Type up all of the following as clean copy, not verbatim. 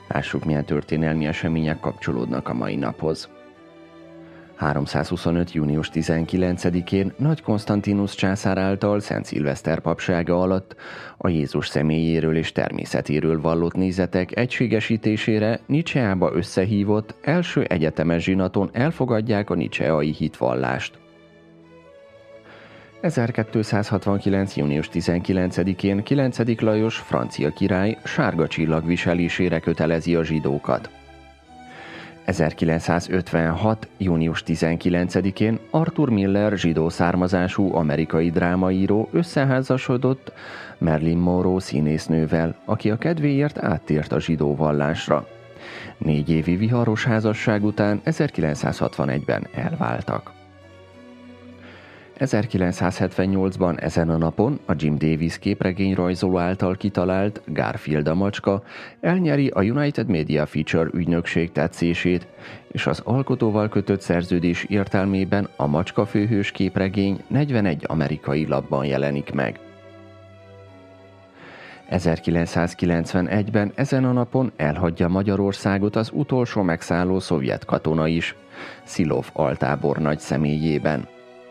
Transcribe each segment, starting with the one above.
Lássuk, milyen történelmi események kapcsolódnak a mai naphoz. 325. június 19-én Nagy Konstantinusz császár által Szent Szilveszter papsága alatt a Jézus személyéről és természetéről vallott nézetek egységesítésére Nicseába összehívott első egyetemes zsinaton elfogadják a nicseai hitvallást. 1269. június 19-én 9. Lajos francia király sárga csillag viselésére kötelezi a zsidókat. 1956. június 19-én Arthur Miller zsidó származású amerikai drámaíró összeházasodott Marilyn Monroe színésznővel, aki a kedvéért áttért a zsidó vallásra. 4 évi viharos házasság után 1961-ben elváltak. 1978-ban ezen a napon a Jim Davis képregényrajzoló által kitalált Garfield a macska elnyeri a United Media Feature ügynökség tetszését, és az alkotóval kötött szerződés értelmében a macska főhős képregény 41 amerikai lapban jelenik meg. 1991-ben ezen a napon elhagyja Magyarországot az utolsó megszálló szovjet katona is, Szilov altábornagy személyében.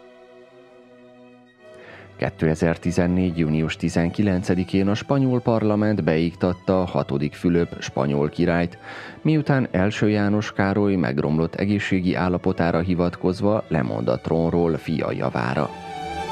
2014. június 19-én a spanyol parlament beiktatta a 6. Fülöp spanyol királyt, miután első János Károly megromlott egészségi állapotára hivatkozva lemond a trónról fia javára.